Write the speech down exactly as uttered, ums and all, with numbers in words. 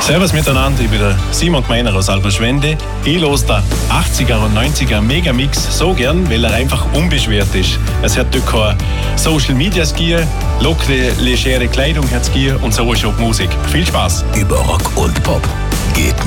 Servus miteinander, ich bin der Simon Gmeiner aus Alberschwende. Ich los der achtziger und neunziger Megamix so gern, weil er einfach unbeschwert ist. Es hat dort keine Social Media Skier, lockere, legere Kleidung hat Skier und so ist auch die Musik. Viel Spaß! Über Rock und Pop geht